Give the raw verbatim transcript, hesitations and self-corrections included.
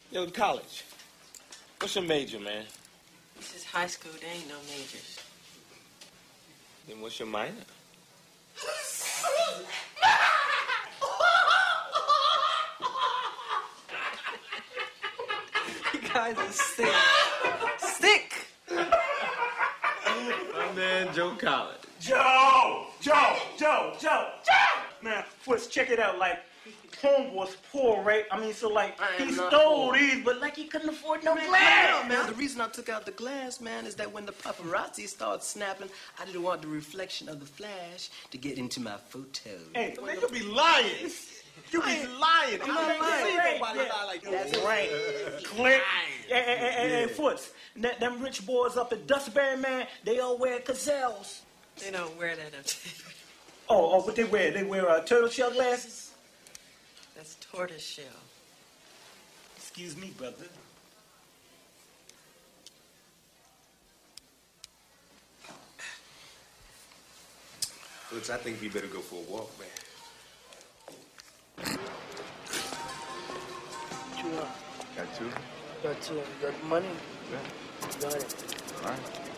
Yo, college. What's your major, man? This is high school. There ain't no majors. Then what's your minor? You guys are sick. Sick! My man, Joe Collins. Joe! Joe! Joe! Joe! Joe! Man, Foots, check it out. Like, homeboy's poor, right? I mean, so, like, I he am not stole poor. these, but, like, he couldn't afford no Man, glass. man, the reason I took out the glass, man, is that when the paparazzi started snapping, I didn't want the reflection of the flash to get into my photo. Hey, Man, you be lying. You be lying. I'm not lying. Nobody lie like you. That's right. Click. Hey, hey, hey, hey, hey, Foots, that, them rich boys up at Dustberry, man, they all wear gazelles. They don't wear that up there. Oh, oh, what they wear? They wear uh, turtle shell glasses? That's tortoise shell. Excuse me, brother. Looks, I think we better go for a walk, man. What you want? Got two. Got two. You got money? Yeah. Got it. All right.